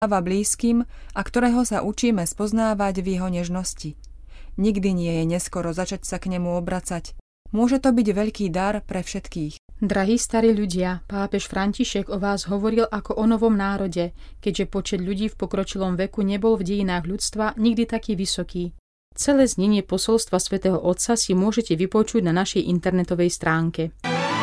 blízkym a ktorého sa učíme spoznávať v jeho nežnosti. Nikdy nie je neskoro začať sa k nemu obracať. Môže to byť veľký dar pre všetkých. Drahí starí ľudia, pápež František o vás hovoril ako o novom národe, keďže počet ľudí v pokročilom veku nebol v dejinách ľudstva nikdy taký vysoký. Celé znenie posolstva svätého Otca si môžete vypočuť na našej internetovej stránke.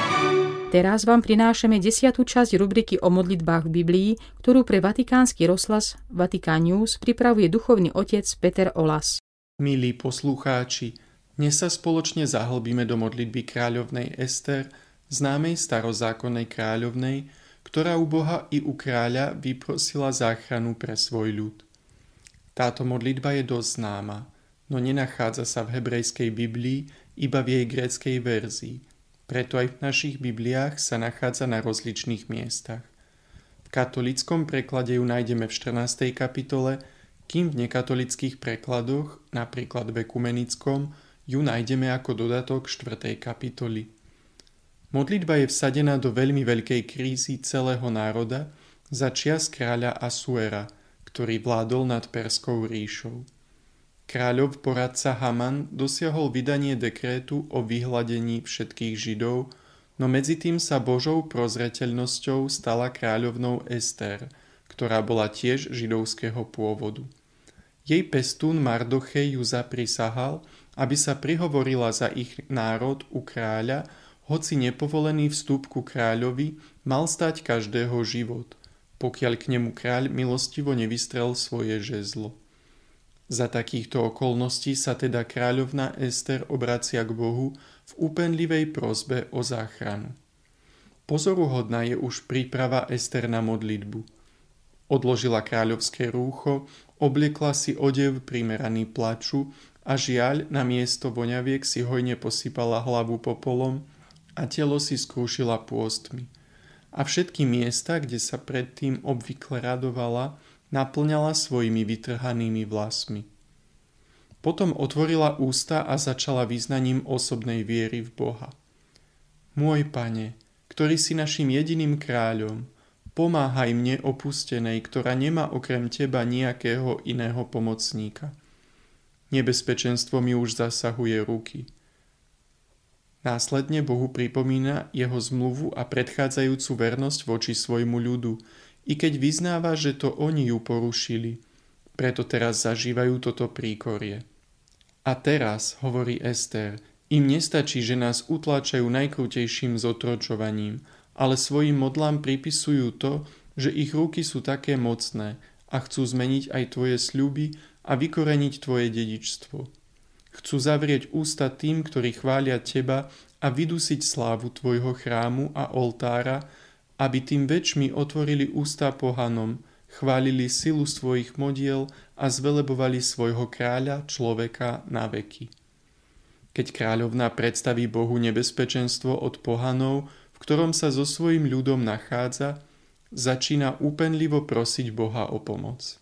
Teraz vám prinášame 10. časť rubriky o modlitbách v Biblii, ktorú pre vatikánsky rozhlas Vatican News pripravuje duchovný otec Peter Olas. Milí poslucháči, dnes sa spoločne zahlbíme do modlitby kráľovnej Ester, známej starozákonnej kráľovnej, ktorá u Boha i u kráľa vyprosila záchranu pre svoj ľud. Táto modlitba je dosť známa, no nenachádza sa v hebrejskej Biblii, iba v jej gréckej verzii. Preto aj v našich Bibliách sa nachádza na rozličných miestach. V katolíckom preklade ju nájdeme v 14. kapitole, kým v nekatolických prekladoch, napríklad v ekumenickom, ju nájdeme ako dodatok 4. kapitoly. Modlitba je vsadená do veľmi veľkej krízy celého národa za čias kráľa Asuera, ktorý vládol nad Perskou ríšou. Kráľov poradca Haman dosiahol vydanie dekrétu o vyhladení všetkých Židov, no medzi tým sa Božou prozreteľnosťou stala kráľovnou Ester, ktorá bola tiež židovského pôvodu. Jej pestún Mardochej ju zaprisahal, aby sa prihovorila za ich národ u kráľa, hoci nepovolený vstup ku kráľovi mal stať každého život, pokiaľ k nemu kráľ milostivo nevystrel svoje žezlo. Za takýchto okolností sa teda kráľovná Ester obracia k Bohu v úpenlivej prosbe o záchranu. Pozoruhodná je už príprava Ester na modlitbu. Odložila kráľovské rúcho, obliekla si odev primeraný plaču a žiaľ na miesto voňaviek si hojne posypala hlavu popolom a telo si skrúšila pôstmi. A všetky miesta, kde sa predtým obvykle radovala, naplňala svojimi vytrhanými vlasmi. Potom otvorila ústa a začala vyznaním osobnej viery v Boha. Môj Pane, ktorý si našim jediným kráľom, pomáhaj mne opustenej, ktorá nemá okrem Teba nejakého iného pomocníka. Nebezpečenstvo mi už zasahuje ruky. Následne Bohu pripomína jeho zmluvu a predchádzajúcu vernosť voči svojmu ľudu, i keď vyznáva, že to oni ju porušili, preto teraz zažívajú toto príkorie. A teraz, hovorí Ester, im nestačí, že nás utláčajú najkrutejším zotročovaním, ale svojim modlám pripisujú to, že ich ruky sú také mocné a chcú zmeniť aj tvoje sľuby a vykoreniť tvoje dedičstvo. Chcú zavrieť ústa tým, ktorí chvália teba a vydusiť slávu tvojho chrámu a oltára, aby tým väčšmi otvorili ústa pohanom, chválili silu svojich modiel a zvelebovali svojho kráľa, človeka na veky. Keď kráľovná predstaví Bohu nebezpečenstvo od pohanov, v ktorom sa so svojím ľudom nachádza, začína úpenlivo prosiť Boha o pomoc.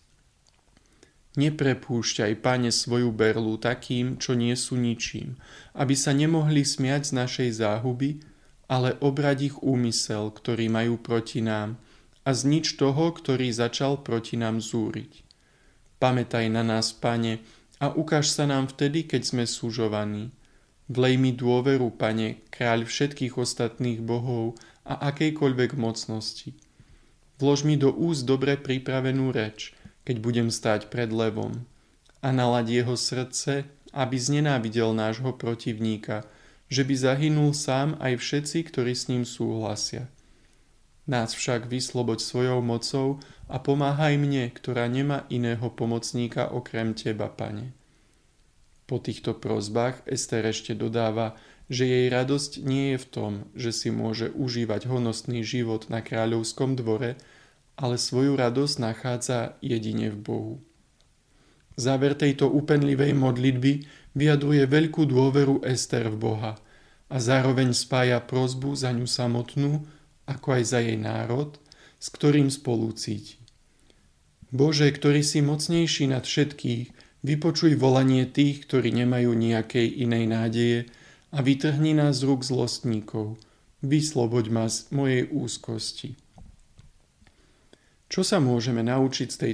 Neprepúšťaj, Pane, svoju berlu takým, čo nie sú ničím, aby sa nemohli smiať z našej záhuby, ale obrať ich úmysel, ktorý majú proti nám, a znič toho, ktorý začal proti nám zúriť. Pamätaj na nás, Pane, a ukáž sa nám vtedy, keď sme súžovaní. Vlej mi dôveru, Pane, kráľ všetkých ostatných bohov a akejkoľvek mocnosti. Vlož mi do úst dobre pripravenú reč, keď budem stáť pred levom, a nalaď jeho srdce, aby znenávidel nášho protivníka, že by zahynul sám aj všetci, ktorí s ním súhlasia. Nás však vysloboď svojou mocou a pomáhaj mne, ktorá nemá iného pomocníka okrem Teba, Pane. Po týchto prosbách Ester ešte dodáva, že jej radosť nie je v tom, že si môže užívať honosný život na kráľovskom dvore, ale svoju radosť nachádza jedine v Bohu. Záver tejto úpenlivej modlitby vyjadruje veľkú dôveru Ester v Boha a zároveň spája prosbu za ňu samotnú, ako aj za jej národ, s ktorým spolu cíti. Bože, ktorý si mocnejší nad všetkých, vypočuj volanie tých, ktorí nemajú nejakej inej nádeje a vytrhni nás z rúk zlostníkov. Vysloboď ma z mojej úzkosti. Čo sa môžeme naučiť z tejto